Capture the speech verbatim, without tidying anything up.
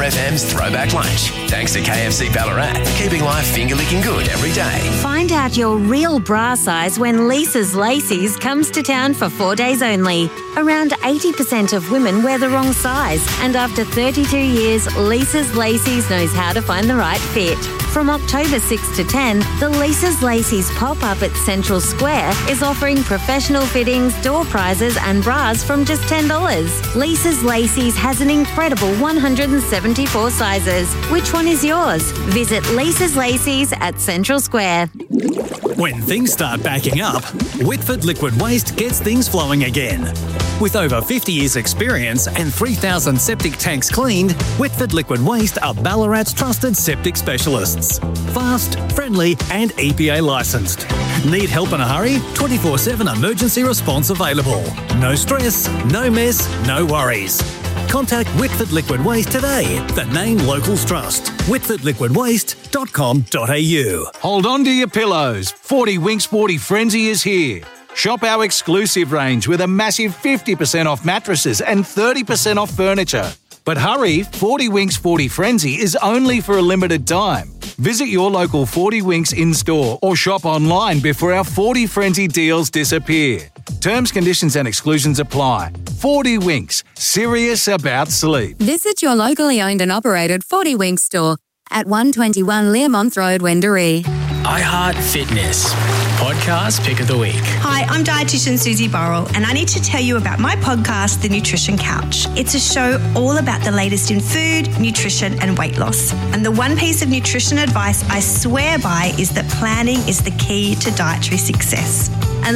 Star F M's Throwback Lunch. Thanks to K F C Ballarat, keeping life finger-licking good every day. Find out your real bra size when Lisa's Lacy's comes to town for four days only. Around eighty percent of women wear the wrong size, and after thirty-two years, Lisa's Lacy's knows how to find the right fit. From October sixth to ten, the Lisa's Lacy's pop-up at Central Square is offering professional fittings, door prizes and bras from just ten dollars. Lisa's Lacy's has an incredible one hundred seventy-four sizes. Which one is yours? Visit Lisa's Lacy's at Central Square. When things start backing up, Whitford Liquid Waste gets things flowing again. With over fifty years experience and three thousand septic tanks cleaned, Whitford Liquid Waste are Ballarat's trusted septic specialists. Fast, friendly and E P A licensed. Need help in a hurry? twenty-four seven emergency response available. No stress, no mess, no worries. Contact Whitford Liquid Waste today, the name locals trust. whitford liquid waste dot com dot a u. Hold on to your pillows. forty Winks forty Frenzy is here. Shop our exclusive range with a massive fifty percent off mattresses and thirty percent off furniture. But hurry, forty Winks forty Frenzy is only for a limited time. Visit your local forty Winks in-store or shop online before our forty Frenzy deals disappear. Terms, conditions and exclusions apply. forty Winks, serious about sleep. Visit your locally owned and operated forty Winks store at one twenty-one Learmonth Road, Wendouree. iHeart Fitness, podcast pick of the week. Hi, I'm dietitian Susie Burrell, and I need to tell you about my podcast, The Nutrition Couch. It's a show all about the latest in food, nutrition and weight loss. And the one piece of nutrition advice I swear by is that planning is the key to dietary success.